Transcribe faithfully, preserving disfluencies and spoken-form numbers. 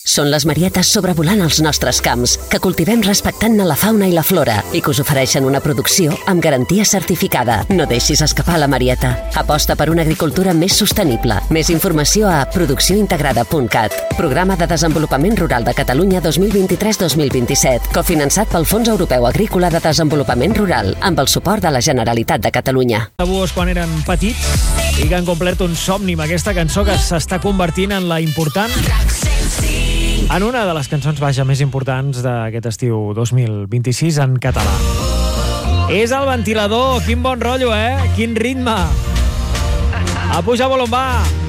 Són les marietes sobrevolant els nostres camps, que cultivem respectant-ne la fauna i la flora i que us ofereixen una producció amb garantia certificada. No deixis escapar la marieta. Aposta per una agricultura més sostenible. Més informació a producció integrada punt cat. Programa de Desenvolupament Rural de Catalunya dos mil vint-i-tres dos mil vint-i-set, cofinançat pel Fons Europeu Agrícola de Desenvolupament Rural, amb el suport de la Generalitat de Catalunya. Tabús quan eren petits i que han complert un somni amb aquesta cançó que s'està convertint en la important... en una de les cançons, vaja, més importants d'aquest estiu dos mil vint-i-sis en català. És El Ventilador, quin bon rotllo, eh? Quin ritme! A pujar volum, va!